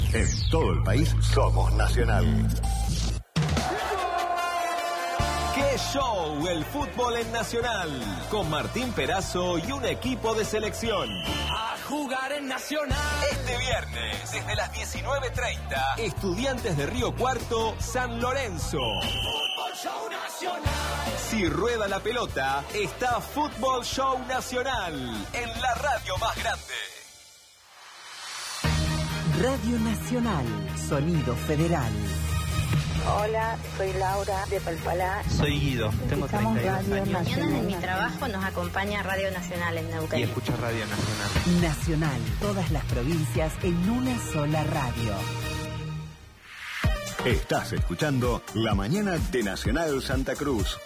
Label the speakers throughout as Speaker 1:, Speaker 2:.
Speaker 1: En todo el país somos Nacional.
Speaker 2: ¡Qué show! El fútbol en Nacional. Con Martín Perazo y un equipo de selección.
Speaker 3: A jugar en Nacional.
Speaker 2: Este viernes, desde las 19:30, Estudiantes de Río Cuarto, San Lorenzo.
Speaker 3: Fútbol Show Nacional.
Speaker 2: Si rueda la pelota, está Fútbol Show Nacional. En la radio más grande.
Speaker 4: Radio Nacional, Sonido Federal.
Speaker 5: Hola, soy Laura de Palpalá.
Speaker 6: Soy Guido, tengo 32 años.
Speaker 7: Mañana en mi trabajo nos acompaña Radio Nacional en Neuquén.
Speaker 6: Y escucho Radio Nacional.
Speaker 4: Nacional, todas las provincias en una sola radio.
Speaker 1: Estás escuchando La Mañana de Nacional Santa Cruz.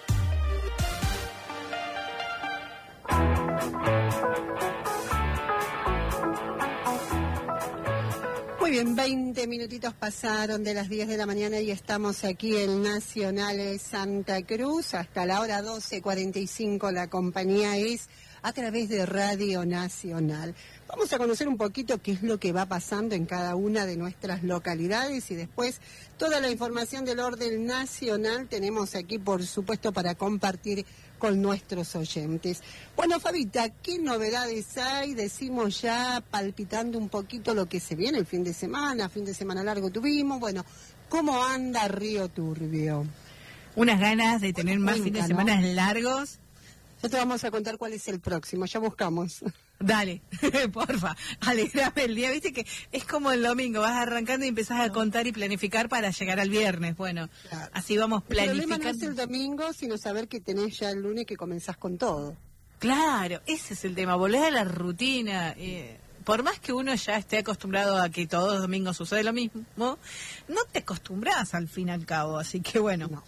Speaker 8: Muy bien, 20 minutitos pasaron de las 10 de la mañana y estamos aquí en Nacional Santa Cruz. Hasta la hora 12:45 la compañía es a través de Radio Nacional. Vamos a conocer un poquito qué es lo que va pasando en cada una de nuestras localidades y después toda la información del orden nacional tenemos aquí, por supuesto, para compartir con nuestros oyentes. Bueno, Fabita, ¿qué novedades hay? Decimos ya palpitando un poquito lo que se viene el fin de semana largo tuvimos. Bueno, ¿cómo anda Río Turbio?
Speaker 9: Unas ganas de tener más fines de semana largos.
Speaker 8: Ya te vamos a contar cuál es el próximo, ya buscamos.
Speaker 9: Dale, porfa, alegrame el día. Viste que es como el domingo, vas arrancando y empezás a contar y planificar para llegar al viernes. Bueno, claro. Así vamos planificando.
Speaker 8: El problema no es el domingo, sino saber que tenés ya el lunes que comenzás con todo.
Speaker 9: Claro, ese es el tema, volvés a la rutina. Por más que uno ya esté acostumbrado a que todos los domingos sucede lo mismo, no te acostumbras al fin y al cabo, así que bueno.
Speaker 8: No,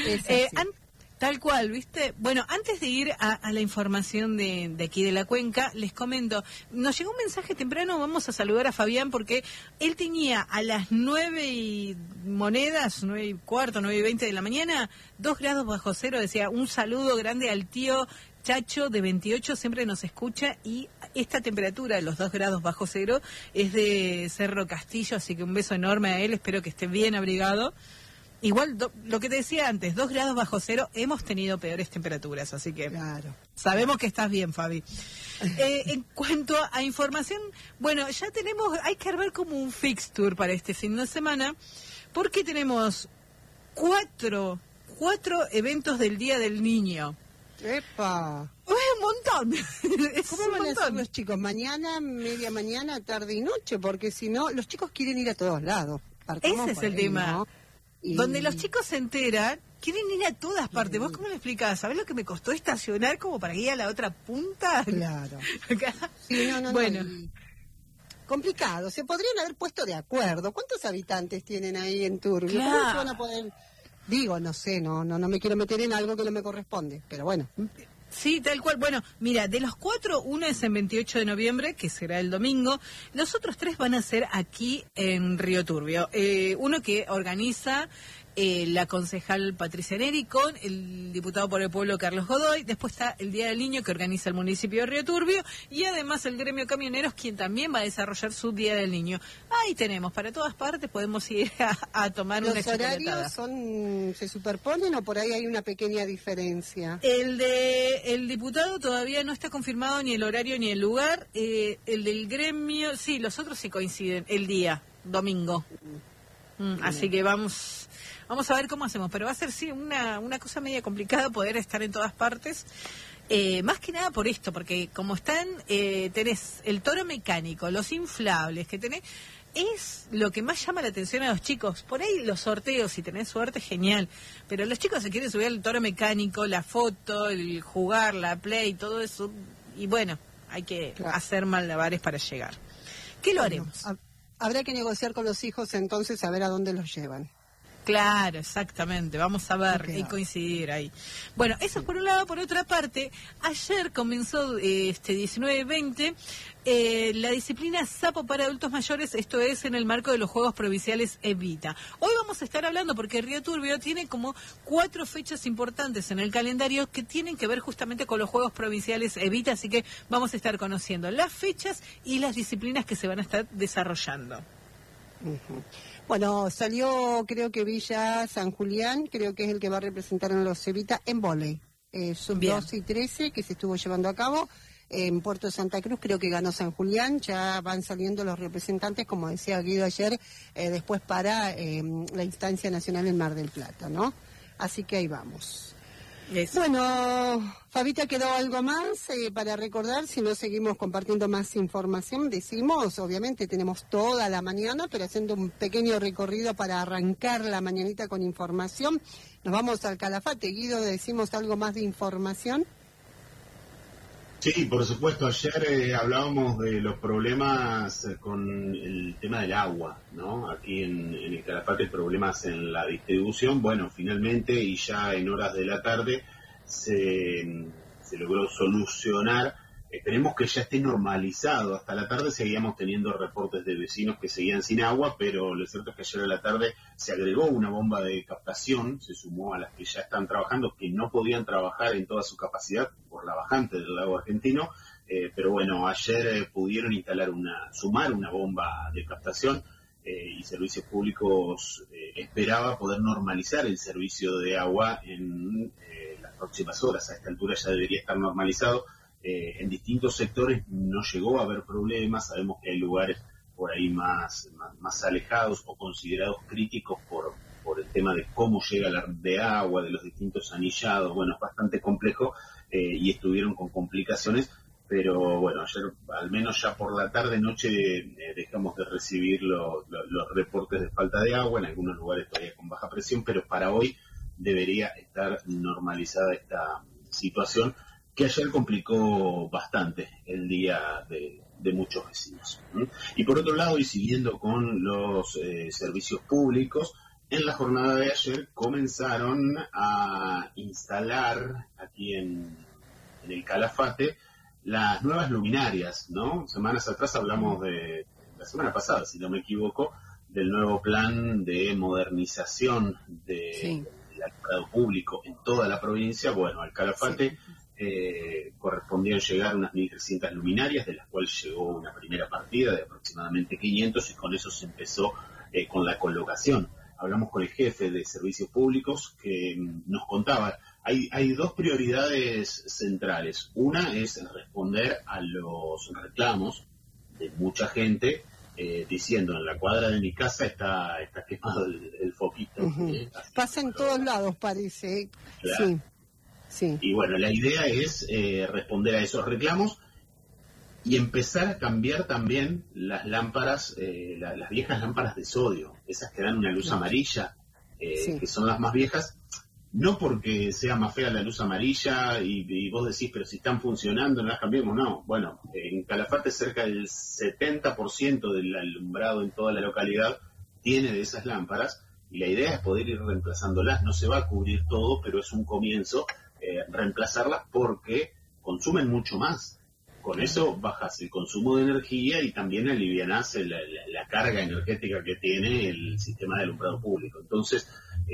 Speaker 9: tal cual, ¿viste? Bueno, antes de ir a la información de aquí de la cuenca, les comento, nos llegó un mensaje temprano, vamos a saludar a Fabián porque él tenía a las 9 y monedas, 9 y cuarto, 9 y 20 de la mañana, 2 grados bajo cero, decía, un saludo grande al tío Chacho de 28, siempre nos escucha y esta temperatura de los 2 grados bajo cero es de Cerro Castillo, así que un beso enorme a él, espero que esté bien abrigado. Igual, lo que te decía antes, 2 grados bajo cero, hemos tenido peores temperaturas, así que
Speaker 8: claro,
Speaker 9: sabemos que estás bien, Fabi. En cuanto a información, bueno, ya tenemos, hay que armar como un fixture para este fin de semana, porque tenemos cuatro eventos del Día del Niño.
Speaker 8: ¡Epa!
Speaker 9: Es un montón.
Speaker 8: ¿Cómo van a hacer los chicos? ¿Mañana, media mañana, tarde y noche? Porque si no, los chicos quieren ir a todos lados.
Speaker 9: Ese es el tema. ¿No? Donde los chicos se enteran, quieren ir a todas partes. ¿Vos cómo le explicás? ¿Sabés lo que me costó estacionar como para ir a la otra punta?
Speaker 8: Claro. Sí, no,
Speaker 9: bueno.
Speaker 8: Complicado. Se podrían haber puesto de acuerdo. ¿Cuántos habitantes tienen ahí en Turbio?
Speaker 9: Claro.
Speaker 8: ¿Cómo se van a poder...? Digo, no sé, no me quiero meter en algo que no me corresponde, pero bueno.
Speaker 9: Sí, tal cual. Bueno, mira, de los 4, uno es en 28 de noviembre, que será el domingo. Los otros 3 van a ser aquí en Río Turbio. Uno que organiza la concejal Patricia Neri con el diputado por el pueblo Carlos Godoy. Después está el Día del Niño que organiza el municipio de Río Turbio. Y además el gremio camioneros, quien también va a desarrollar su Día del Niño. Ahí tenemos, para todas partes podemos ir a tomar una chocolatada.
Speaker 8: ¿Los horarios se superponen o por ahí hay una pequeña diferencia?
Speaker 9: El diputado todavía no está confirmado ni el horario ni el lugar. El del gremio, sí, los otros sí coinciden. El día, domingo. Así que vamos a ver cómo hacemos. Pero va a ser, sí, una cosa media complicada poder estar en todas partes. Más que nada por esto, porque como están, tenés el toro mecánico, los inflables que tenés, es lo que más llama la atención a los chicos. Por ahí los sorteos, si tenés suerte, genial. Pero los chicos se quieren subir al toro mecánico, la foto, el jugar, la play, todo eso. Y bueno, hay que hacer malabares para llegar. ¿Qué lo haremos?
Speaker 8: Habrá que negociar con los hijos entonces a ver a dónde los llevan.
Speaker 9: Claro, exactamente, vamos a ver y coincidir ahí. Bueno, eso es por un lado. Por otra parte, ayer comenzó 19-20 la disciplina Sapo para adultos mayores, esto es en el marco de los Juegos Provinciales Evita. Hoy vamos a estar hablando porque Río Turbio tiene como 4 fechas importantes en el calendario que tienen que ver justamente con los Juegos Provinciales Evita, así que vamos a estar conociendo las fechas y las disciplinas que se van a estar desarrollando.
Speaker 8: Bueno, salió, creo que Villa San Julián, creo que es el que va a representar a los Cevita en vóley. Sub-12 y 13 que se estuvo llevando a cabo. En Puerto Santa Cruz creo que ganó San Julián, ya van saliendo los representantes, como decía Guido ayer, después para la instancia nacional en Mar del Plata, ¿no? Así que ahí vamos. Eso. Bueno, Fabita, ¿quedó algo más para recordar? Si no seguimos compartiendo más información, decimos, obviamente tenemos toda la mañana, pero haciendo un pequeño recorrido para arrancar la mañanita con información. Nos vamos al Calafate. Guido, ¿decimos algo más de información?
Speaker 10: Sí, por supuesto. Ayer hablábamos de los problemas con el tema del agua, ¿no? Aquí en el Calafate, problemas en la distribución. Bueno, finalmente, y ya en horas de la tarde, se logró solucionar. Esperemos que ya esté normalizado. Hasta la tarde seguíamos teniendo reportes de vecinos que seguían sin agua, pero lo cierto es que ayer a la tarde se agregó una bomba de captación, se sumó a las que ya están trabajando, que no podían trabajar en toda su capacidad por la bajante del lago argentino, pero bueno, ayer pudieron sumar una bomba de captación y Servicios Públicos esperaba poder normalizar el servicio de agua en las próximas horas. A esta altura ya debería estar normalizado. En distintos sectores no llegó a haber problemas. Sabemos que hay lugares por ahí más alejados o considerados críticos por el tema de cómo llega la red de agua, de los distintos anillados. Bueno, es bastante complejo y estuvieron con complicaciones, pero bueno, ayer al menos ya por la tarde-noche dejamos de recibir los reportes de falta de agua, en algunos lugares todavía con baja presión, pero para hoy debería estar normalizada esta situación, que ayer complicó bastante el día de muchos vecinos. Y por otro lado, y siguiendo con los servicios públicos, en la jornada de ayer comenzaron a instalar aquí en el Calafate las nuevas luminarias, ¿no? Semanas atrás hablamos la semana pasada, si no me equivoco, del nuevo plan de modernización del alumbrado público en toda la provincia. Bueno, al Calafate correspondían llegar unas 1.300 luminarias, de las cuales llegó una primera partida de aproximadamente 500, y con eso se empezó con la colocación. Hablamos con el jefe de Servicios Públicos que nos contaba, hay dos prioridades centrales. Una es responder a los reclamos de mucha gente diciendo, en la cuadra de mi casa está quemado el foquito.
Speaker 8: Pasa en todos lados, parece.
Speaker 10: Claro.
Speaker 8: Sí. Sí.
Speaker 10: Y bueno, la idea es responder a esos reclamos y empezar a cambiar también las lámparas, las viejas lámparas de sodio, esas que dan una luz amarilla, que son las más viejas, no porque sea más fea la luz amarilla y vos decís, pero si están funcionando, no las cambiemos, no. Bueno, en Calafate cerca del 70% del alumbrado en toda la localidad tiene de esas lámparas, y la idea es poder ir reemplazándolas. No se va a cubrir todo, pero es un comienzo. Reemplazarlas porque consumen mucho más. Con eso bajas el consumo de energía y también alivianás la carga energética que tiene el sistema de alumbrado público. Entonces,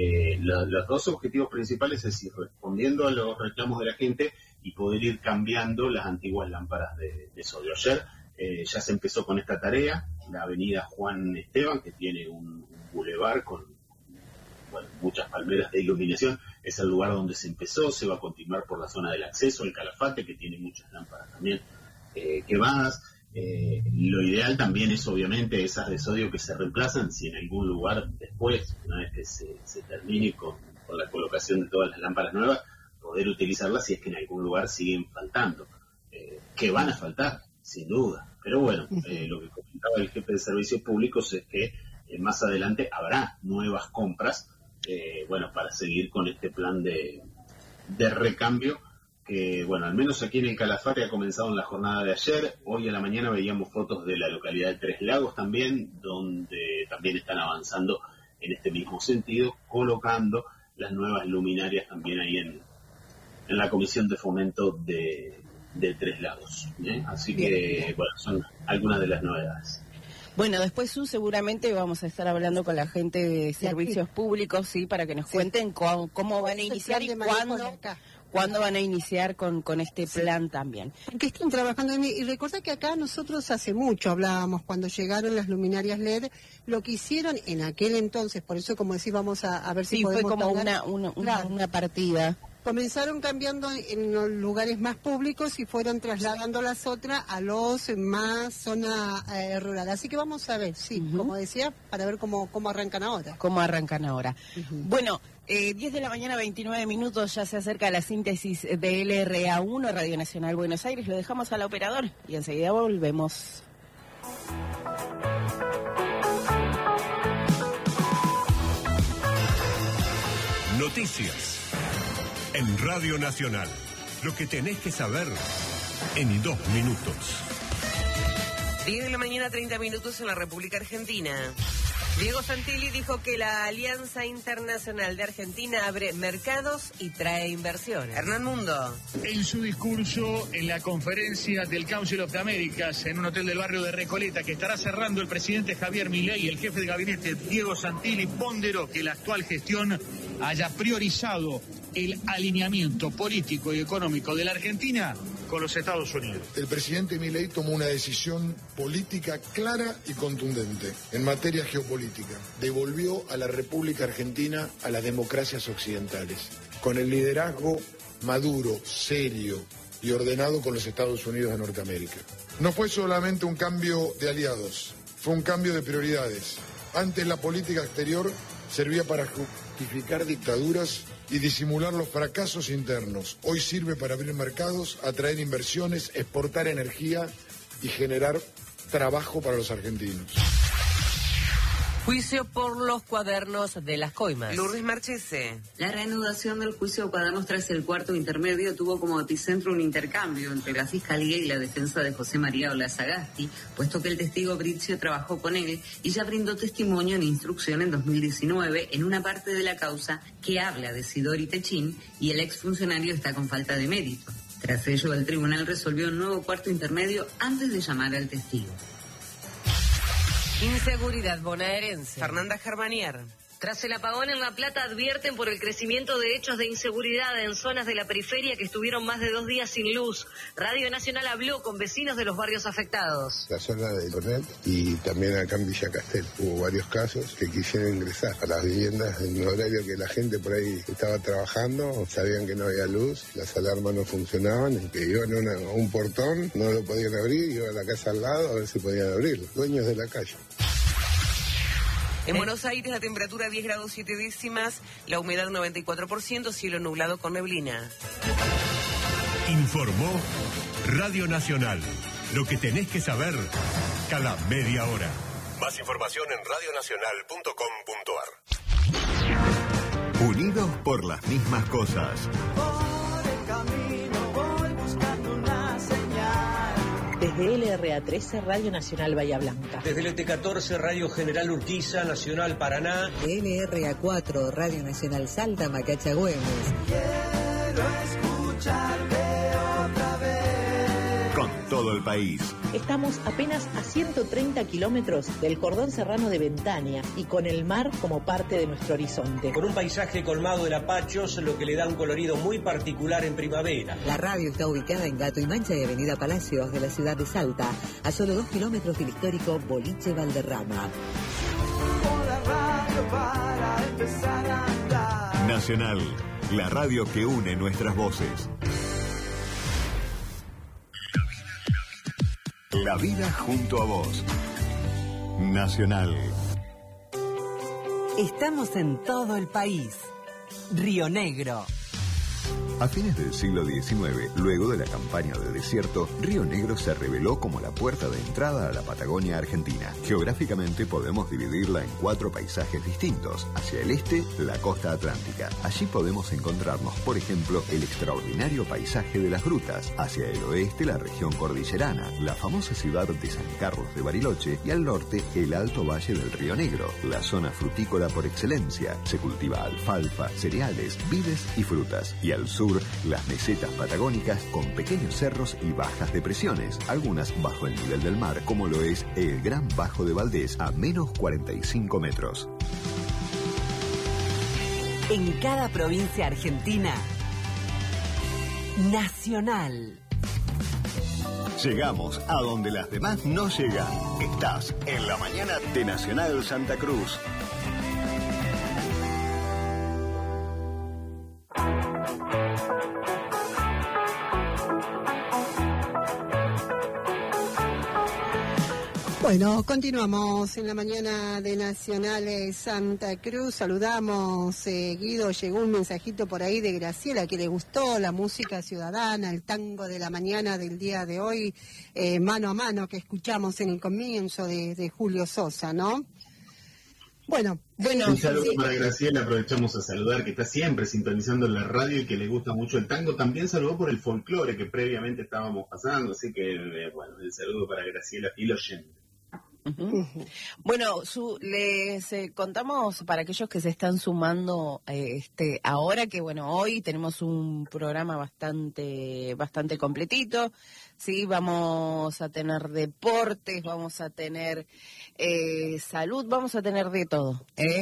Speaker 10: los dos objetivos principales es ir respondiendo a los reclamos de la gente y poder ir cambiando las antiguas lámparas de sodio. Ayer ya se empezó con esta tarea. La avenida Juan Esteban, que tiene un bulevar con muchas palmeras de iluminación, es el lugar donde se empezó. Se va a continuar por la zona del acceso, el Calafate, que tiene muchas lámparas también quemadas. Lo ideal también es, obviamente, esas de sodio que se reemplazan, si en algún lugar después, una vez que se termine con la colocación de todas las lámparas nuevas, poder utilizarlas si es que en algún lugar siguen faltando, que van a faltar, sin duda. Pero bueno, lo que comentaba el jefe de Servicios Públicos es que más adelante habrá nuevas compras, para seguir con este plan de recambio, que al menos aquí en el Calafate ha comenzado en la jornada de ayer. Hoy a la mañana veíamos fotos de la localidad de Tres Lagos también, donde también están avanzando en este mismo sentido, colocando las nuevas luminarias también ahí en la Comisión de Fomento de Tres Lagos. Así que, son algunas de las novedades.
Speaker 11: Bueno, después seguramente vamos a estar hablando con la gente de Servicios Públicos, para que nos cuenten cómo van a iniciar y ¿Cuándo van a iniciar con este plan también?
Speaker 8: Que estén trabajando y recuerda que acá nosotros hace mucho hablábamos, cuando llegaron las luminarias LED, lo que hicieron en aquel entonces, por eso como decís, vamos a ver si podemos...
Speaker 11: Sí, fue como
Speaker 8: claro,
Speaker 11: una partida.
Speaker 8: Comenzaron cambiando en los lugares más públicos y fueron trasladando las otras a los más zona rural. Así que vamos a ver, sí, como decía, para ver cómo arrancan ahora.
Speaker 11: ¿Cómo arrancan ahora? Bueno, 10 de la mañana, 29 minutos, ya se acerca la síntesis de LRA1, Radio Nacional Buenos Aires. Lo dejamos al operador y enseguida volvemos.
Speaker 12: Noticias en Radio Nacional. Lo que tenés que saber en 2 minutos.
Speaker 13: 10 de la mañana, 30 minutos en la República Argentina. Diego Santilli dijo que la Alianza Internacional de Argentina abre mercados y trae inversiones. Hernán Mundo.
Speaker 14: En su discurso en la conferencia del Council of the Americas en un hotel del barrio de Recoleta que estará cerrando el presidente Javier Milei, el jefe de gabinete Diego Santilli ponderó que la actual gestión haya priorizado el alineamiento político y económico de la Argentina con los Estados Unidos.
Speaker 15: El presidente Milei tomó una decisión política clara y contundente en materia geopolítica. Devolvió a la República Argentina a las democracias occidentales, con el liderazgo maduro, serio y ordenado con los Estados Unidos de Norteamérica. No fue solamente un cambio de aliados, fue un cambio de prioridades. Antes la política exterior servía para justificar dictaduras y disimular los fracasos internos. Hoy sirve para abrir mercados, atraer inversiones, exportar energía y generar trabajo para los argentinos.
Speaker 13: Juicio por los cuadernos de las coimas. Lourdes Marchese.
Speaker 16: La reanudación del juicio de cuadernos tras el cuarto intermedio tuvo como epicentro un intercambio entre la Fiscalía y la defensa de José María Olazagasti, puesto que el testigo Brizio trabajó con él y ya brindó testimonio en instrucción en 2019 en una parte de la causa que habla de Sidori Techín y el exfuncionario está con falta de mérito. Tras ello, el tribunal resolvió un nuevo cuarto intermedio antes de llamar al testigo.
Speaker 13: Inseguridad bonaerense. Fernanda Germanier.
Speaker 17: Tras el apagón en La Plata advierten por el crecimiento de hechos de inseguridad en zonas de la periferia que estuvieron más de 2 días sin luz. Radio Nacional habló con vecinos de los barrios afectados.
Speaker 18: La zona de Coronel y también acá en Villa Castel hubo varios casos que quisieron ingresar a las viviendas en un horario que la gente por ahí estaba trabajando, sabían que no había luz, las alarmas no funcionaban y que iban a un portón, no lo podían abrir, iban a la casa al lado a ver si podían abrirlo. Dueños de la calle.
Speaker 13: En Buenos Aires la temperatura 10 grados 7 décimas, la humedad 94%, cielo nublado con neblina.
Speaker 12: Informó Radio Nacional. Lo que tenés que saber cada media hora. Más información en radionacional.com.ar.
Speaker 1: Unidos por las mismas cosas.
Speaker 4: Desde LRA13, Radio Nacional Bahía Blanca.
Speaker 19: Desde el ET14, Radio General Urquiza, Nacional Paraná.
Speaker 4: De LRA4, Radio Nacional Salta, Macacha Güemes.
Speaker 3: Quiero escucharte otra vez.
Speaker 1: Con todo el país.
Speaker 4: Estamos apenas a 130 kilómetros del cordón serrano de Ventania y con el mar como parte de nuestro horizonte.
Speaker 19: Con un paisaje colmado de lapachos, lo que le da un colorido muy particular en primavera.
Speaker 4: La radio está ubicada en Gato y Mancha y Avenida Palacios de la ciudad de Salta, a solo 2 kilómetros del histórico Boliche Valderrama.
Speaker 1: Nacional, la radio que une nuestras voces. La vida junto a vos. Nacional.
Speaker 4: Estamos en todo el país. Río Negro.
Speaker 1: A fines del siglo XIX, luego de la campaña de desierto, Río Negro se reveló como la puerta de entrada a la Patagonia Argentina. Geográficamente podemos dividirla en 4 paisajes distintos. Hacia el este, la costa atlántica. Allí podemos encontrarnos, por ejemplo, el extraordinario paisaje de las grutas. Hacia el oeste, la región cordillerana, la famosa ciudad de San Carlos de Bariloche, y al norte, el alto valle del Río Negro, la zona frutícola por excelencia. Se cultiva alfalfa, cereales, vides y frutas. Y al sur, las mesetas patagónicas con pequeños cerros y bajas depresiones, algunas bajo el nivel del mar, como lo es el Gran Bajo de Valdés, a menos 45 metros.
Speaker 4: En cada provincia argentina
Speaker 2: Nacional.
Speaker 1: Llegamos a donde las demás no llegan. Estás en la mañana de Nacional Santa Cruz.
Speaker 8: Bueno, continuamos en la mañana de Nacional Santa Cruz. Saludamos, Guido, llegó un mensajito por ahí de Graciela que le gustó la música ciudadana, el tango de la mañana del día de hoy, mano a mano, que escuchamos en el comienzo de Julio Sosa, ¿no? Bueno,
Speaker 10: un saludo para Graciela, aprovechamos a saludar, que está siempre sintonizando la radio y que le gusta mucho el tango. También saludó por el folclore que previamente estábamos pasando, así que, bueno, el saludo para Graciela y los oyentes.
Speaker 11: Bueno, les contamos para aquellos que se están sumando ahora que bueno, hoy tenemos un programa bastante completito, sí, vamos a tener deportes, vamos a tener salud, vamos a tener de todo,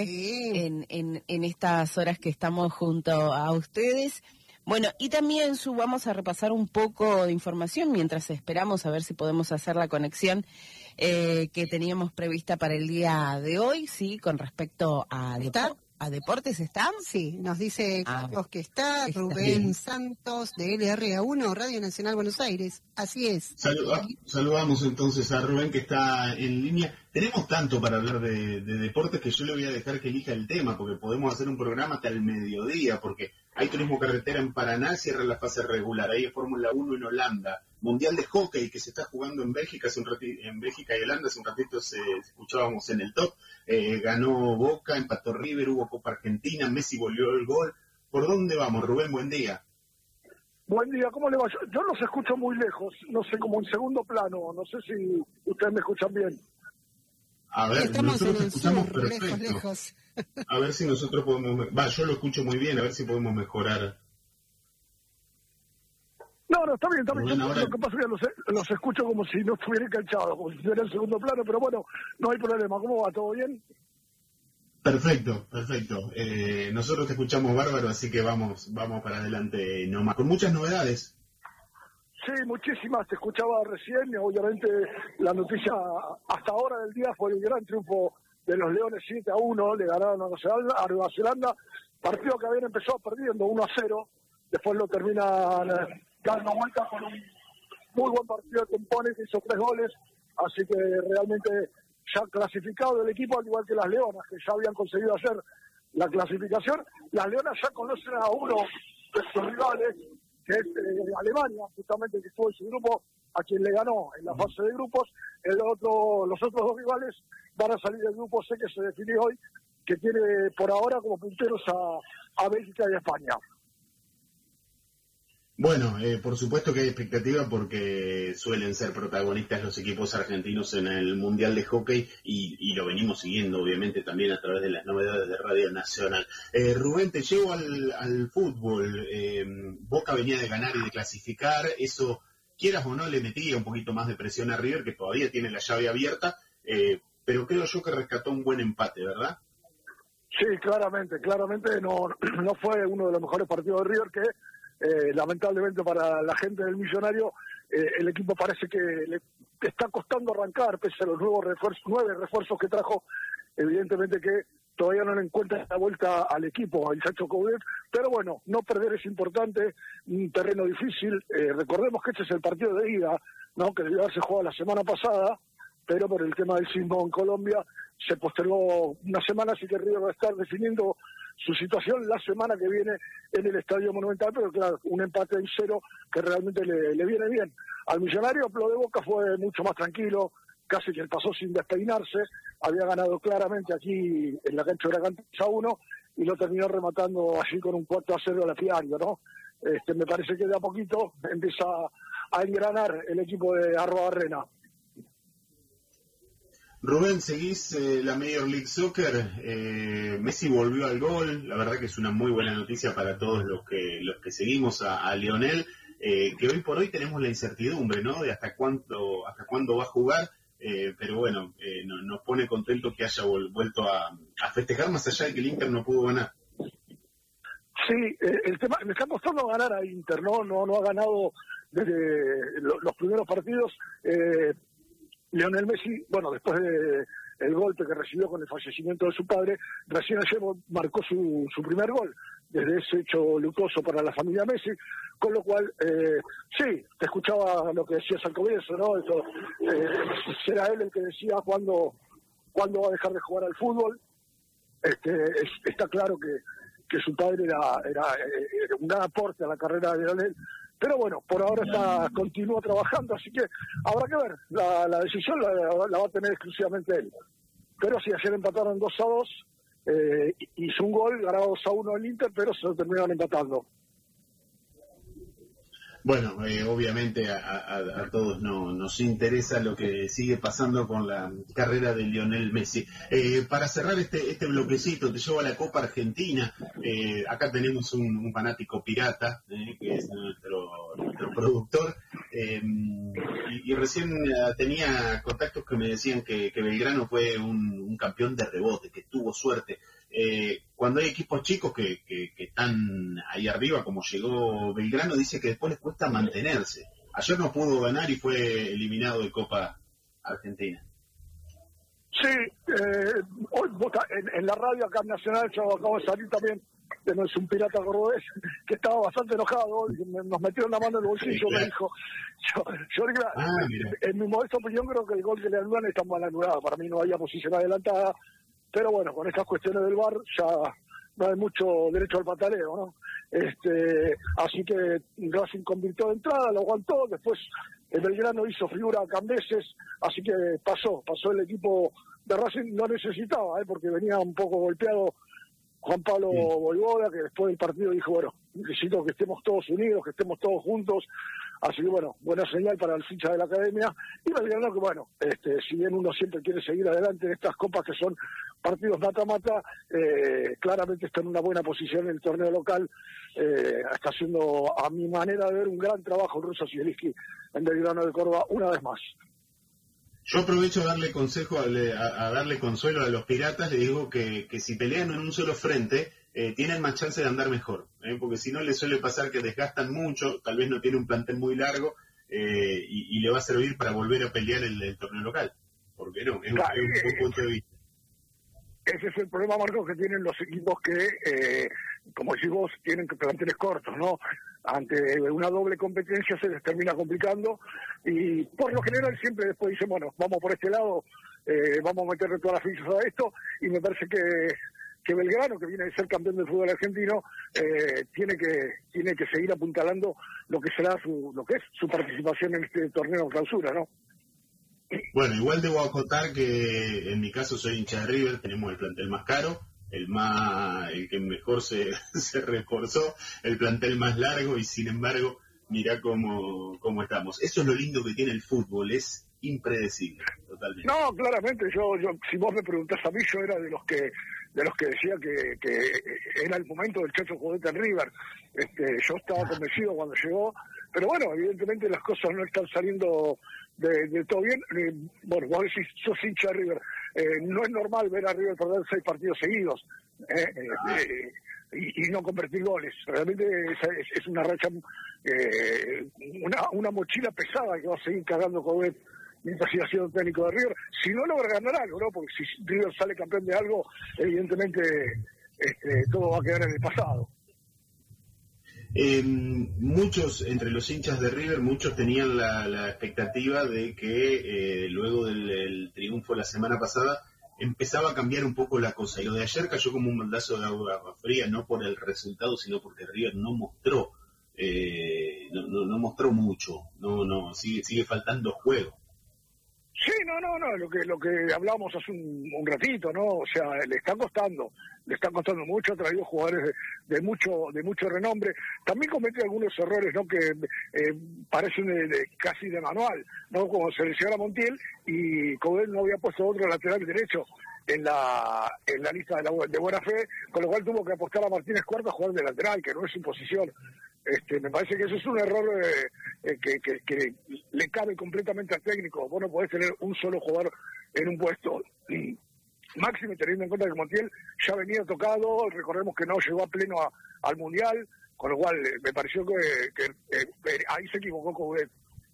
Speaker 11: en estas horas que estamos junto a ustedes. Bueno, y también vamos a repasar un poco de información mientras esperamos a ver si podemos hacer la conexión que teníamos prevista para el día de hoy, sí, con respecto a deportes. ¿Están?
Speaker 8: Sí, nos dice Carlos que está Rubén Santos de LRA1, Radio Nacional Buenos Aires. Así es.
Speaker 10: Saludamos entonces a Rubén que está en línea. Tenemos tanto para hablar de deportes que yo le voy a dejar que elija el tema, porque podemos hacer un programa hasta el mediodía, porque hay turismo carretera en Paraná, cierra la fase regular, hay Fórmula 1 en Holanda, Mundial de Hockey que se está jugando en Bélgica, en Bélgica y Holanda, hace un ratito escuchábamos en el top, ganó Boca, empató River, hubo Copa Argentina, Messi volvió el gol. ¿Por dónde vamos, Rubén? Buen día.
Speaker 20: Buen día, ¿cómo le va? Yo los escucho muy lejos, no sé, como en segundo plano, no sé si ustedes me escuchan bien.
Speaker 10: A ver, nosotros escuchamos perfecto.
Speaker 8: Lejos.
Speaker 10: A ver si nosotros podemos... yo lo escucho muy bien, a ver si podemos mejorar.
Speaker 20: No, está bien.
Speaker 10: Bueno,
Speaker 20: Yo, lo que pasa es que los escucho como si no estuviera enganchado, como si estuviera en segundo plano, pero bueno, no hay problema. ¿Cómo va? ¿Todo bien?
Speaker 10: Perfecto. Nosotros te escuchamos bárbaro, así que vamos para adelante nomás. Con muchas novedades.
Speaker 20: Sí, muchísimas. Te escuchaba recién. Obviamente la noticia hasta ahora del día fue el gran triunfo de los Leones 7-1. Le ganaron a Nueva Zelanda. Partido que habían empezado perdiendo 1-0. Después lo terminan dando vuelta con un muy buen partido de Tempones, que hizo 3 goles. Así que realmente ya clasificado el equipo, al igual que las Leonas, que ya habían conseguido hacer la clasificación. Las Leonas ya conocen a uno de sus rivales, que es Alemania, justamente, que estuvo en su grupo, a quien le ganó en la fase de grupos. Los otros 2 rivales van a salir del grupo C, que se definió hoy, que tiene por ahora como punteros a Bélgica y a España.
Speaker 10: Bueno, por supuesto que hay expectativa porque suelen ser protagonistas los equipos argentinos en el Mundial de Hockey y lo venimos siguiendo obviamente también a través de las novedades de Radio Nacional. Rubén, te llevo al fútbol. Boca venía de ganar y de clasificar, eso quieras o no le metía un poquito más de presión a River, que todavía tiene la llave abierta, pero creo yo que rescató un buen empate, ¿verdad?
Speaker 20: Sí, claramente no fue uno de los mejores partidos de River, que lamentablemente para la gente del Millonario el equipo parece que le está costando arrancar pese a los 9 refuerzos que trajo. Evidentemente que todavía no le encuentra la vuelta al equipo, al Chacho Coudet, pero bueno, no perder es importante, un terreno difícil. Recordemos que este es el partido de ida, ¿no?, que debió haberse jugado la semana pasada, pero por el tema del sismo en Colombia se postergó una semana, así que River va a estar definiendo su situación la semana que viene en el Estadio Monumental, pero claro, un empate en 0 que realmente le viene bien. Al Millonario, lo de Boca fue mucho más tranquilo, casi que pasó sin despeinarse, había ganado claramente aquí en la cancha de Huracán 3-1 y lo terminó rematando así con un 4-0 a la Fiario, ¿no? Me parece que de a poquito empieza a engranar el equipo de Arrobarrena.
Speaker 10: Rubén, seguís la Major League Soccer, Messi volvió al gol, la verdad que es una muy buena noticia para todos los que seguimos a Lionel, que hoy por hoy tenemos la incertidumbre, ¿no?, de hasta cuándo va a jugar, pero bueno, nos pone contento que haya vuelto a festejar, más allá de que el Inter no pudo ganar.
Speaker 20: Sí, el tema, le está costando ganar a Inter, no ha ganado desde los primeros partidos. Lionel Messi, bueno, después de el golpe que recibió con el fallecimiento de su padre, recién ayer marcó su primer gol, desde ese hecho luctuoso para la familia Messi, con lo cual, sí, te escuchaba lo que decías al comienzo, ¿no? Eso, será él el que decía cuándo va a dejar de jugar al fútbol. Está claro que su padre era un gran aporte a la carrera de Lionel, pero bueno, por ahora continúa trabajando, así que habrá que ver, la decisión la va a tener exclusivamente él. Pero sí, ayer empataron 2-2, hizo un gol, ganaba 2-1 el Inter, pero se lo terminaron empatando.
Speaker 10: Bueno, obviamente a todos nos interesa lo que sigue pasando con la carrera de Lionel Messi. Para cerrar este bloquecito, te llevo a la Copa Argentina. Acá tenemos un fanático pirata, que es nuestro productor, y recién tenía contactos que me decían que Belgrano fue un campeón de rebote, que tuvo suerte. Cuando hay equipos chicos que están ahí arriba, como llegó Belgrano, dice que después les cuesta mantenerse. Ayer no pudo ganar y fue eliminado de Copa Argentina.
Speaker 20: Sí, hoy en la radio acá en Nacional, yo acabo de salir también, no es un pirata cordobés, que estaba bastante enojado, nos metieron la mano en el bolsillo, sí, claro. Me dijo, yo en mi modesta opinión creo que el gol que le anulan está mal anulado, para mí no había posición adelantada, pero bueno, con estas cuestiones del VAR ya no hay mucho derecho al pataleo, ¿no? Así que Racing convirtió de entrada, lo aguantó, después el Belgrano hizo figura a Cambeses, así que pasó el equipo de Racing, no necesitaba, porque venía un poco golpeado Juan Pablo Voivoda, que después del partido dijo, bueno, necesito que estemos todos unidos, que estemos todos juntos, así que bueno, buena señal para el hincha de la academia, y Belgrano que bueno, si bien uno siempre quiere seguir adelante en estas copas que son partidos mata-mata, claramente está en una buena posición en el torneo local, está haciendo a mi manera de ver un gran trabajo el ruso Zielinski en Belgrano de Córdoba una vez más.
Speaker 10: Yo aprovecho a darle consejo, a darle consuelo a los piratas, le digo que si pelean en un solo frente, tienen más chance de andar mejor, porque si no les suele pasar que desgastan mucho, tal vez no tiene un plantel muy largo, y le va a servir para volver a pelear el torneo local. ¿Por qué no? Es un buen punto de vista.
Speaker 20: Ese es el problema, Marcos, que tienen los equipos que, como decís vos, tienen planteles cortos, ¿no? Ante una doble competencia se les termina complicando y por lo general siempre después dicen, bueno, vamos por este lado, vamos a meterle todas las fichas a esto, y me parece que Belgrano, que viene de ser campeón del fútbol argentino, tiene que seguir apuntalando lo que será su participación en este torneo clausura, ¿no?
Speaker 10: Bueno, igual debo acotar que en mi caso soy hincha de River, tenemos el plantel más caro, el que mejor se reforzó, el plantel más largo, y sin embargo, mirá cómo estamos. Eso es lo lindo que tiene el fútbol, es impredecible, totalmente.
Speaker 20: No, claramente, yo si vos me preguntás a mí, yo era de los que decía que era el momento del Chacho Coudet en River. Yo estaba convencido cuando llegó, pero bueno, evidentemente las cosas no están saliendo de todo bien. Bueno, vos decís, sos hincha de River, no es normal ver a River perder 6 partidos seguidos y no convertir goles. Realmente es una racha, una mochila pesada que va a seguir cargando Coudet mientras siga siendo técnico de River. Si no logra ganar algo, ¿no? Porque si River sale campeón de algo, evidentemente todo va a quedar en el pasado.
Speaker 10: Muchos, entre los hinchas de River, muchos tenían la expectativa de que luego del triunfo la semana pasada empezaba a cambiar un poco la cosa, y lo de ayer cayó como un baldazo de agua fría, no por el resultado, sino porque River no mostró mucho, sigue faltando juego.
Speaker 20: Sí, no, lo que hablábamos hace un ratito, ¿no? O sea, le está costando mucho, ha traído jugadores de mucho renombre, también comete algunos errores, ¿no? Que parecen casi de manual, ¿no? Como se lesiona a Montiel y Coudet no había puesto otro lateral derecho en la lista de buena fe, con lo cual tuvo que apostar a Martínez Cuarta a jugar de lateral, que no es su posición. Me parece que eso es un error que le cabe completamente al técnico. Vos no podés tener un solo jugador en un puesto. Máximo teniendo en cuenta que Montiel ya venía tocado, recordemos que no llegó a pleno al Mundial, con lo cual me pareció que ahí se equivocó Coudet.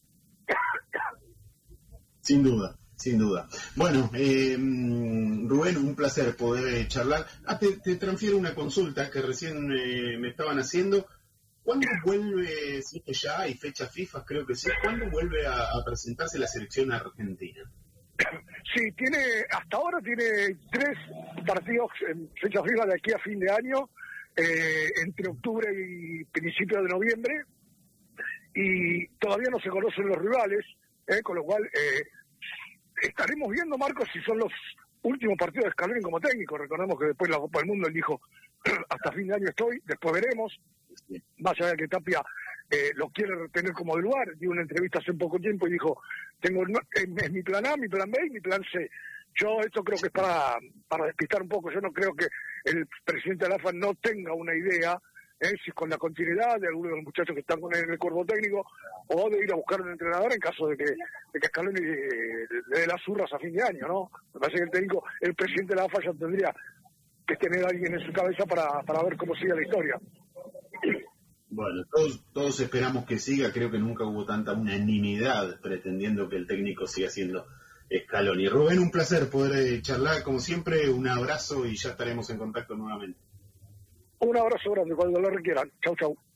Speaker 10: Sin duda. Sin duda. Bueno, Rubén, un placer poder charlar. Te transfiero una consulta que recién me estaban haciendo. ¿Cuándo vuelve, si que ya hay fecha FIFA, creo que sí, cuándo vuelve a presentarse la selección argentina?
Speaker 20: Sí, hasta ahora tiene 3 partidos en fecha FIFA de aquí a fin de año, entre octubre y principios de noviembre, y todavía no se conocen los rivales, con lo cual estaremos viendo, Marcos, si son los últimos partidos de Scaloni como técnico. Recordemos que después de la Copa del Mundo él dijo, hasta fin de año estoy, después veremos. Más allá de que Tapia lo quiere tener como de lugar, dio una entrevista hace poco tiempo y dijo, es mi plan A, mi plan B y mi plan C. Yo esto creo que es para despistar un poco. Yo no creo que el presidente de la AFA no tenga una idea, si con la continuidad de algunos de los muchachos que están con él en el cuerpo técnico, o de ir a buscar un entrenador en caso de que Scaloni le dé las urras a fin de año, ¿no? Me parece que el presidente de la AFA ya tendría que tener a alguien en su cabeza para ver cómo sigue la historia.
Speaker 10: Bueno, todos esperamos que siga. Creo que nunca hubo tanta unanimidad pretendiendo que el técnico siga siendo Scaloni. Rubén, un placer poder charlar, como siempre. Un abrazo y ya estaremos en contacto nuevamente.
Speaker 20: Un abrazo grande cuando lo requieran. Chau, chau.